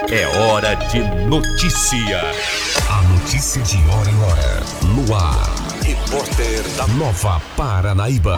É hora de notícia. A notícia de hora em hora. No ar. Repórter da Nova Paranaíba.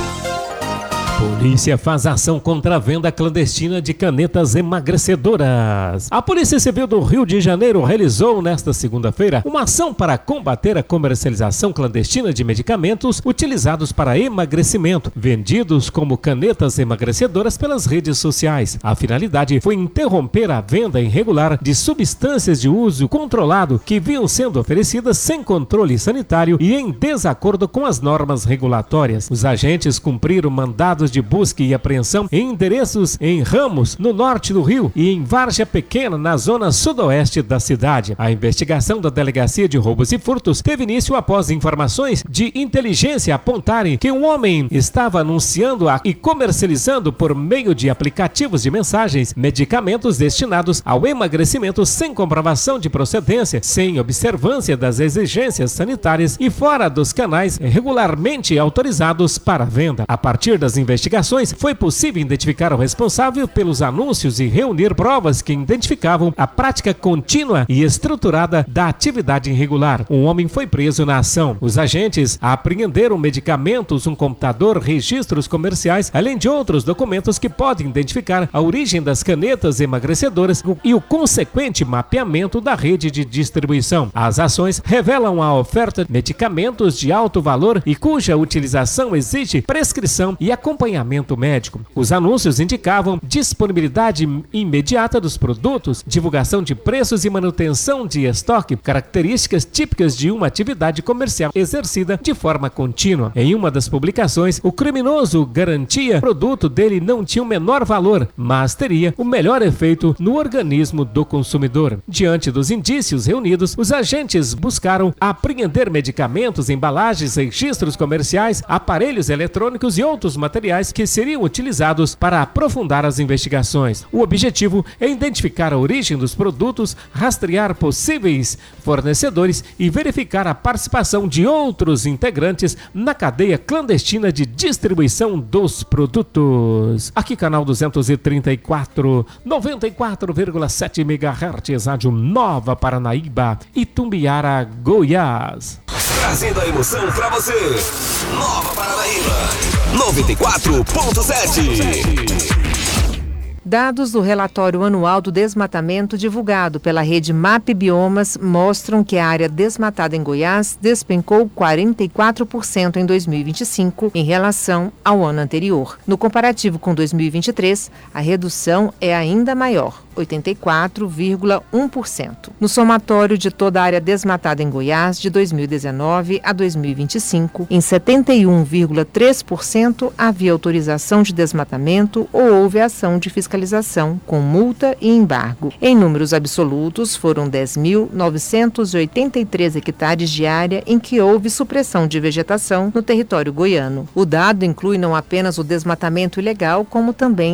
Polícia faz ação contra a venda clandestina de canetas emagrecedoras. A Polícia Civil do Rio de Janeiro realizou nesta segunda-feira uma ação para combater a comercialização clandestina de medicamentos utilizados para emagrecimento, vendidos como canetas emagrecedoras pelas redes sociais. A finalidade foi interromper a venda irregular de substâncias de uso controlado que vinham sendo oferecidas sem controle sanitário e em desacordo com as normas regulatórias. Os agentes cumpriram mandados de busca e apreensão em endereços em Ramos, no norte do Rio, e em Várzea Pequena, na zona sudoeste da cidade. A investigação da Delegacia de Roubos e Furtos teve início após informações de inteligência apontarem que um homem estava anunciando e comercializando por meio de aplicativos de mensagens medicamentos destinados ao emagrecimento sem comprovação de procedência, sem observância das exigências sanitárias e fora dos canais regularmente autorizados para venda. A partir das investigações, foi possível identificar o responsável pelos anúncios e reunir provas que identificavam a prática contínua e estruturada da atividade irregular. Um homem foi preso na ação. Os agentes apreenderam medicamentos, um computador, registros comerciais, além de outros documentos que podem identificar a origem das canetas emagrecedoras e o consequente mapeamento da rede de distribuição. As ações revelam a oferta de medicamentos de alto valor e cuja utilização exige prescrição e acompanhamento médico. Os anúncios indicavam disponibilidade imediata dos produtos, divulgação de preços e manutenção de estoque, características típicas de uma atividade comercial exercida de forma contínua. Em uma das publicações, o criminoso garantia que o produto dele não tinha o menor valor, mas teria o melhor efeito no organismo do consumidor. Diante dos indícios reunidos, os agentes buscaram apreender medicamentos, embalagens, registros comerciais, aparelhos eletrônicos e outros materiais que seriam utilizados para aprofundar as investigações. O objetivo é identificar a origem dos produtos, rastrear possíveis fornecedores e verificar a participação de outros integrantes na cadeia clandestina de distribuição dos produtos. Aqui, canal 234, 94,7 MHz, Rádio Nova Paranaíba, Itumbiara, Goiás. Trazendo a emoção pra você. Nova Paranaíba 94.7. Dados do relatório anual do desmatamento divulgado pela rede MAP Biomas mostram que a área desmatada em Goiás despencou 44% em 2025 em relação ao ano anterior. No comparativo com 2023, a redução é ainda maior, 84,1%. No somatório de toda a área desmatada em Goiás de 2019 a 2025, em 71,3% havia autorização de desmatamento ou houve ação de fiscalização com multa e embargo. Em números absolutos, foram 10.983 hectares de área em que houve supressão de vegetação no território goiano. O dado inclui não apenas o desmatamento ilegal, como também